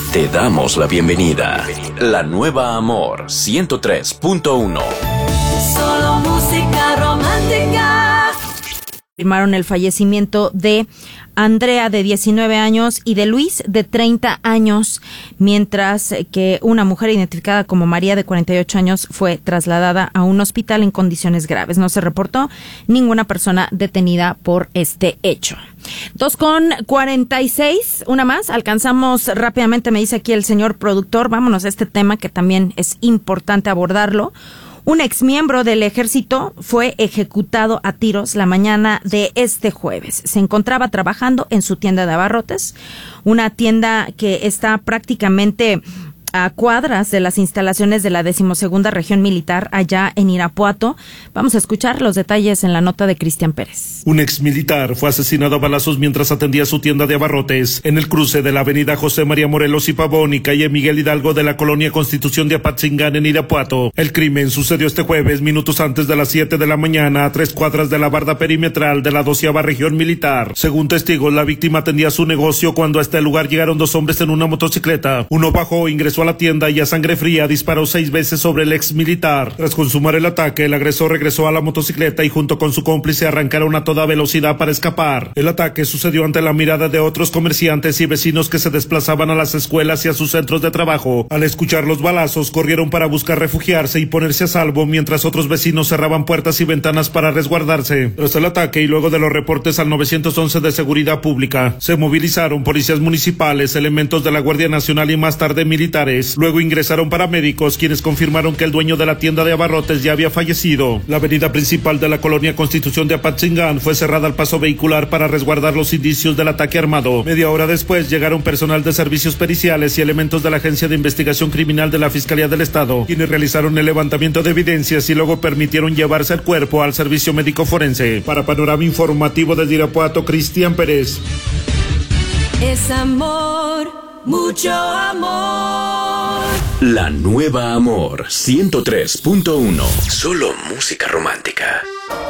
Te damos la bienvenida. La nueva Amor 103.1. Solo música romántica. Confirmaron el fallecimiento de Andrea, de 19 años, y de Luis, de 30 años, mientras que una mujer identificada como María, de 48 años, fue trasladada a un hospital en condiciones graves. No se reportó ninguna persona detenida por este hecho. 2:46, una más. Alcanzamos rápidamente, me dice aquí el señor productor. Vámonos a este tema que también es importante abordarlo. Un exmiembro del ejército fue ejecutado a tiros la mañana de este jueves. Se encontraba trabajando en su tienda de abarrotes, una tienda que está prácticamente a cuadras de las instalaciones de la 12ª Región Militar allá en Irapuato. Vamos a escuchar los detalles en la nota de Cristian Pérez. Un exmilitar fue asesinado a balazos mientras atendía su tienda de abarrotes en el cruce de la avenida José María Morelos y Pavón y calle Miguel Hidalgo de la colonia Constitución de Apatzingán en Irapuato. El crimen sucedió este jueves, minutos antes de las 7 de la mañana, a 3 cuadras de la barda perimetral de la 12ª Región Militar. Según testigos, la víctima atendía su negocio cuando a este lugar llegaron dos hombres en una motocicleta. Uno bajó, ingresó a la tienda y a sangre fría disparó 6 veces sobre el ex militar. Tras consumar el ataque, el agresor regresó a la motocicleta y junto con su cómplice arrancaron a toda velocidad para escapar. El ataque sucedió ante la mirada de otros comerciantes y vecinos que se desplazaban a las escuelas y a sus centros de trabajo. Al escuchar los balazos, corrieron para buscar refugiarse y ponerse a salvo, mientras otros vecinos cerraban puertas y ventanas para resguardarse. Tras el ataque y luego de los reportes al 911 de Seguridad Pública, se movilizaron policías municipales, elementos de la Guardia Nacional y más tarde militares. Luego ingresaron paramédicos, quienes confirmaron que el dueño de la tienda de abarrotes ya había fallecido. La avenida principal de la colonia Constitución de Apatzingán fue cerrada al paso vehicular para resguardar los indicios del ataque armado. Media hora después llegaron personal de servicios periciales y elementos de la Agencia de Investigación Criminal de la Fiscalía del Estado, quienes realizaron el levantamiento de evidencias y luego permitieron llevarse el cuerpo al servicio médico forense. Para Panorama Informativo desde Irapuato, Cristian Pérez. Es amor, mucho amor. La nueva Amor 103.1. Solo música romántica.